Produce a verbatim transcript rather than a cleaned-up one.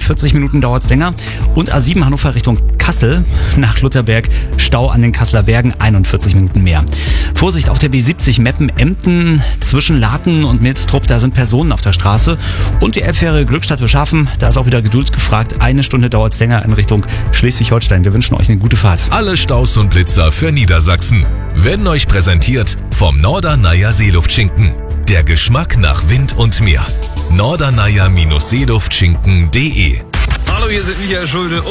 vierzig Minuten dauert es länger. Und A sieben Hannover Richtung Kassel nach Lutherberg, Stau an den Kasseler Bergen, einundvierzig Minuten mehr. Vorsicht auf der B siebzig Meppen-Emden zwischen Laten und Milstrup, da sind Personen auf der Straße. Und die Elbfähre Glückstadt für Schaffen, da ist auch wieder Geduld gefragt. Eine Stunde dauert es länger in Richtung Schleswig-Holstein. Wir wünschen euch eine gute Fahrt. Alle Staus und Blitzer für Niedersachsen werden euch präsentiert vom Norderneier Seeluftschinken. Der Geschmack nach Wind und Meer. norderneier Seeluftschinken punkt de. Hallo, hier sind Michael Schulde.